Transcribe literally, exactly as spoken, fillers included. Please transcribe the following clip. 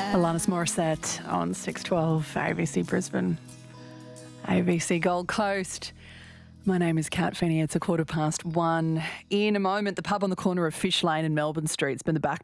Alanis Morissette on six twelve A B C Brisbane, A B C Gold Coast. My name is Kat Finney. It's a quarter past one. In a moment, the pub on the corner of Fish Lane and Melbourne Street's been the back